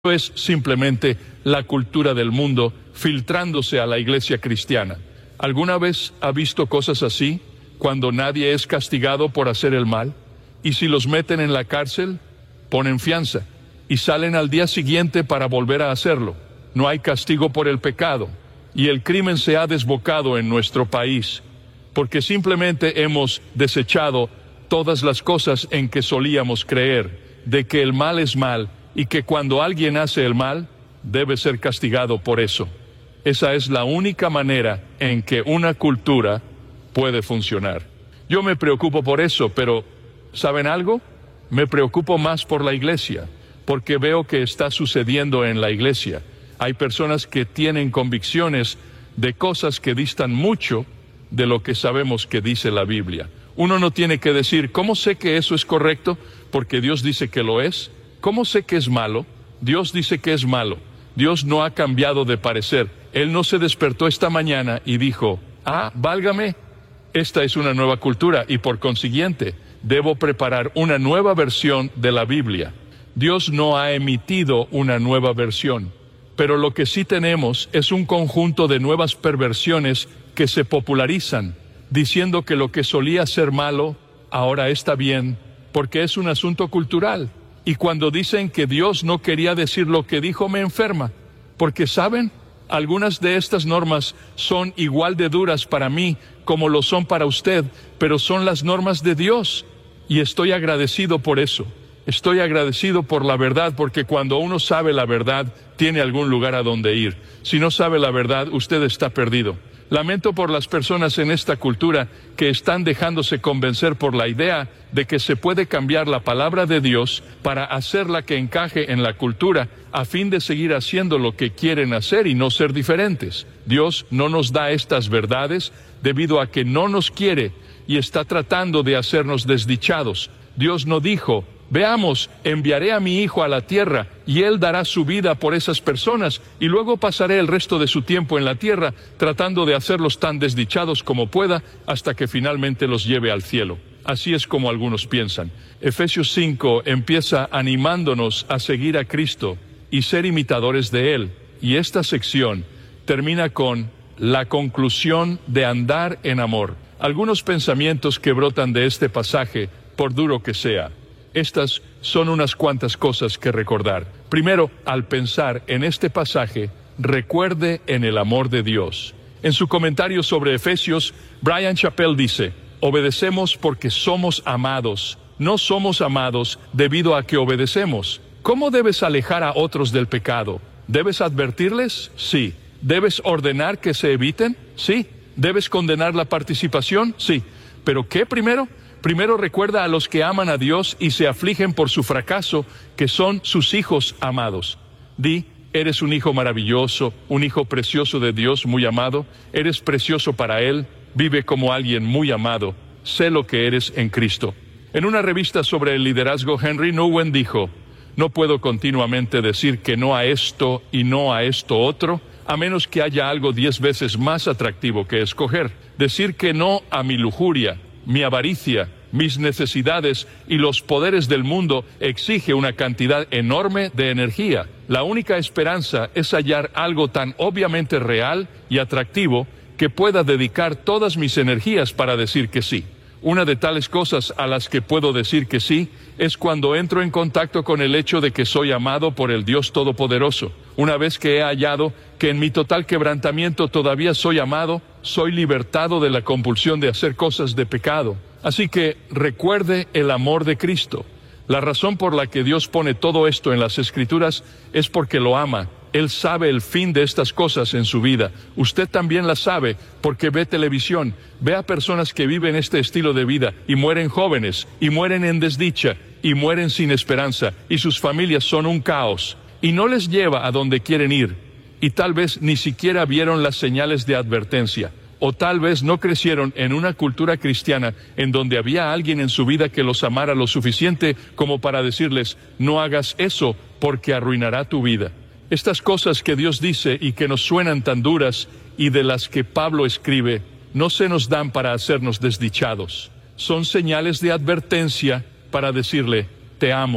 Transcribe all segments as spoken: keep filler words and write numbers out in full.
es simplemente la cultura del mundo filtrándose a la iglesia cristiana. ¿Alguna vez ha visto cosas así, cuando nadie es castigado por hacer el mal? Y si los meten en la cárcel, ponen fianza, y salen al día siguiente para volver a hacerlo. No hay castigo por el pecado, y el crimen se ha desbocado en nuestro país, porque simplemente hemos desechado todas las cosas en que solíamos creer, de que el mal es mal, y que cuando alguien hace el mal, debe ser castigado por eso. Esa es la única manera en que una cultura puede funcionar. Yo me preocupo por eso, pero ¿saben algo? Me preocupo más por la iglesia, porque veo que está sucediendo en la iglesia. Hay personas que tienen convicciones de cosas que distan mucho de lo que sabemos que dice la Biblia. Uno no tiene que decir, ¿cómo sé que eso es correcto? Porque Dios dice que lo es. ¿Cómo sé que es malo? Dios dice que es malo. Dios no ha cambiado de parecer. Él no se despertó esta mañana y dijo, ah, válgame, esta es una nueva cultura y por consiguiente debo preparar una nueva versión de la Biblia. Dios no ha emitido una nueva versión, pero lo que sí tenemos es un conjunto de nuevas perversiones que se popularizan, diciendo que lo que solía ser malo ahora está bien, porque es un asunto cultural. Y cuando dicen que Dios no quería decir lo que dijo, me enferma, porque ¿saben? Algunas de estas normas son igual de duras para mí como lo son para usted, pero son las normas de Dios, y estoy agradecido por eso. Estoy agradecido por la verdad, porque cuando uno sabe la verdad, tiene algún lugar a donde ir. Si no sabe la verdad, usted está perdido. Lamento por las personas en esta cultura que están dejándose convencer por la idea de que se puede cambiar la palabra de Dios para hacerla que encaje en la cultura a fin de seguir haciendo lo que quieren hacer y no ser diferentes. Dios no nos da estas verdades debido a que no nos quiere y está tratando de hacernos desdichados. Dios no dijo, veamos, enviaré a mi hijo a la tierra y él dará su vida por esas personas y luego pasaré el resto de su tiempo en la tierra tratando de hacerlos tan desdichados como pueda hasta que finalmente los lleve al cielo. Así es como algunos piensan. Efesios cinco empieza animándonos a seguir a Cristo y ser imitadores de Él. Y esta sección termina con la conclusión de andar en amor. Algunos pensamientos que brotan de este pasaje, por duro que sea. Estas son unas cuantas cosas que recordar. Primero, al pensar en este pasaje, recuerde en el amor de Dios. En su comentario sobre Efesios, Bryan Chapell dice, obedecemos porque somos amados. No somos amados debido a que obedecemos. ¿Cómo debes alejar a otros del pecado? ¿Debes advertirles? Sí. ¿Debes ordenar que se eviten? Sí. ¿Debes condenar la participación? Sí. ¿Pero qué primero? Primero recuerda a los que aman a Dios y se afligen por su fracaso, que son sus hijos amados. Di, eres un hijo maravilloso, un hijo precioso de Dios muy amado, eres precioso para Él, vive como alguien muy amado, sé lo que eres en Cristo. En una revista sobre el liderazgo, Henry Nouwen dijo, no puedo continuamente decir que no a esto y no a esto otro, a menos que haya algo diez veces más atractivo que escoger. Decir que no a mi lujuria, mi avaricia, mis necesidades y los poderes del mundo exige una cantidad enorme de energía. La única esperanza es hallar algo tan obviamente real y atractivo que pueda dedicar todas mis energías para decir que sí. Una de tales cosas a las que puedo decir que sí es cuando entro en contacto con el hecho de que soy amado por el Dios Todopoderoso. Una vez que he hallado que en mi total quebrantamiento todavía soy amado, soy libertado de la compulsión de hacer cosas de pecado. Así que recuerde el amor de Cristo. La razón por la que Dios pone todo esto en las Escrituras es porque lo ama. Él sabe el fin de estas cosas en su vida. Usted también la sabe porque ve televisión, ve a personas que viven este estilo de vida y mueren jóvenes, y mueren en desdicha, y mueren sin esperanza, y sus familias son un caos, y no les lleva a donde quieren ir, y tal vez ni siquiera vieron las señales de advertencia, o tal vez no crecieron en una cultura cristiana en donde había alguien en su vida que los amara lo suficiente como para decirles, no hagas eso porque arruinará tu vida. Estas cosas que Dios dice y que nos suenan tan duras y de las que Pablo escribe, no se nos dan para hacernos desdichados. Son señales de advertencia para decirle, te amo.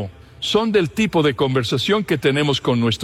son del tipo de conversación que tenemos con nuestros